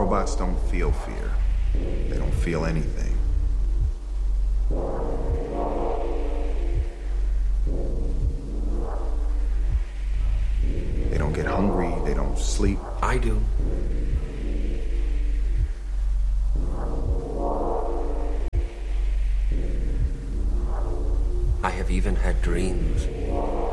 Robots don't feel fear. They don't feel anything. They don't get hungry. They don't sleep. I do. I have even had dreams.